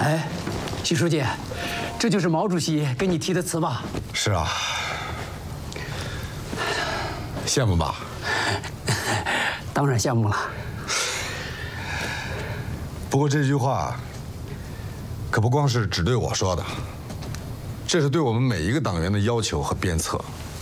哎，徐书记，这就是毛主席给你题的词吧？ 是啊，羡慕吧？ 当然羡慕了。 不过这句话可不光是只对我说的，这是对我们每一个党员的要求和鞭策。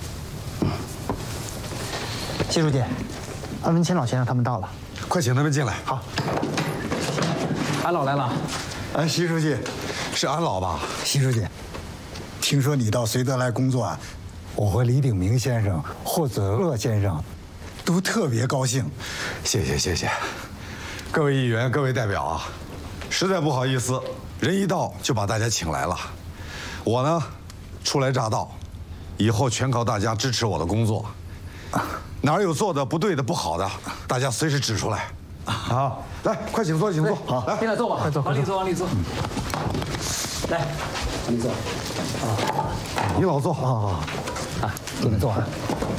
习书记，安文清老先生他们到了， 快请他们进来。 好。 安老来了。 哎，习书记， 是安老吧？ 习书记，听说你到绥德来工作啊，我和李鼎铭先生、霍子鄂先生都特别高兴。 谢谢谢谢，各位议员、各位代表啊，实在不好意思，人一到就把大家请来了。我呢，初来乍到，以后全靠大家支持我的工作。哪儿有做的不对的、不好的，大家随时指出来。好，来，快请坐，请坐。 好，来，进来坐吧，快坐，往里坐，往里坐。来，往里坐。 你老坐。 啊，进来坐啊。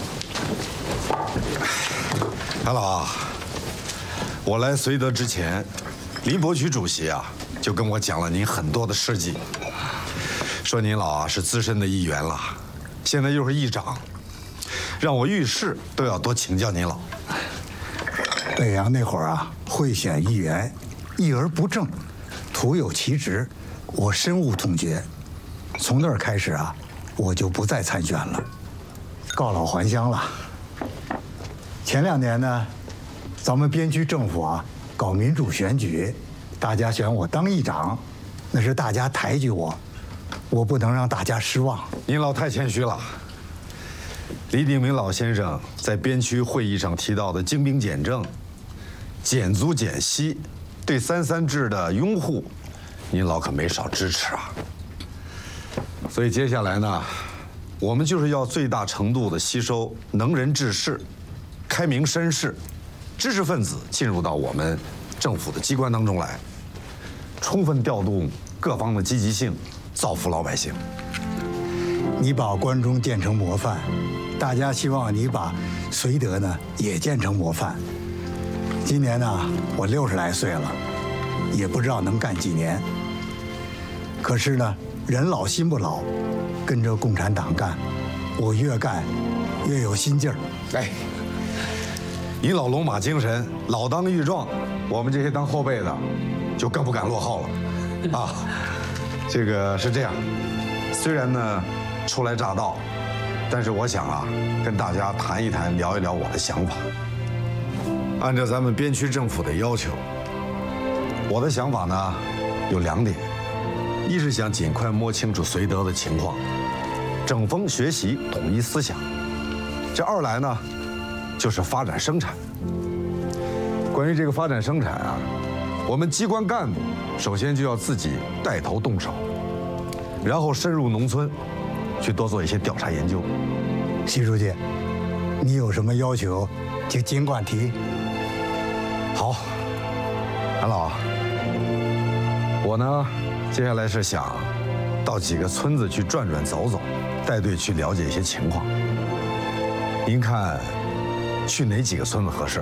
韩老啊，我来绥德之前，林伯渠主席啊就跟我讲了您很多的事迹，说您老啊是资深的议员了，现在又是议长，让我遇事都要多请教您老。 北洋那会儿啊，贿选议员，议而不正，徒有其职，我深恶痛绝。从那儿开始啊，我就不再参选了，告老还乡了。前2年呢，咱们边区政府啊搞民主选举，大家选我当议长，那是大家抬举我，我不能让大家失望。 您老太谦虚了。李鼎铭老先生在边区会议上提到的精兵简政、减租减息、对3.3制的拥护，您老可没少支持啊。所以接下来呢，我们就是要最大程度地吸收能人志士、开明绅士、知识分子进入到我们政府的机关当中来，充分调动各方的积极性，造福老百姓。 你把关中建成模范，大家希望你把绥德呢也建成模范。今年呢，我60来岁了，也不知道能干几年。可是呢，人老心不老，跟着共产党干，我越干越有心劲儿。 哎，您老龙马精神，老当益壮，我们这些当后辈的就更不敢落后了啊。这个是这样，虽然呢初来乍到，但是我想啊，跟大家谈一谈，聊一聊我的想法。按照咱们边区政府的要求，我的想法呢有2点：一是想尽快摸清楚绥德的情况，整风学习，统一思想；这2来呢，就是发展生产。关于这个发展生产啊，我们机关干部首先就要自己带头动手，然后深入农村，去多做一些调查研究。 习书记，你有什么要求就尽管提。 好，韩老，我呢，接下来是想到几个村子去转转走走，带队去了解一些情况。您看，去哪几个村子合适？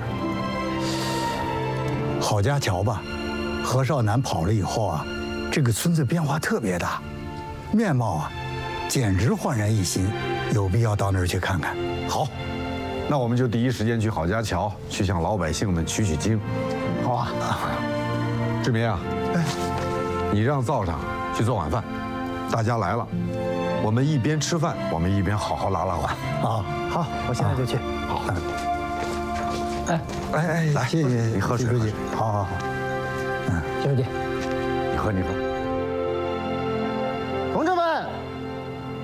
郝家桥吧，何少南跑了以后啊，这个村子变化特别大，面貌啊，简直焕然一新，有必要到那儿去看看。 好，那我们就第一时间去郝家桥，去向老百姓们取取经。 好啊。 志民啊，你让灶上去做晚饭，大家来了，我们一边吃饭，我们一边好好拉拉碗。 啊， 好，我现在就去。 好。 哎， 来， 谢谢你喝水。 习书记。好好好。 习书记， 你喝。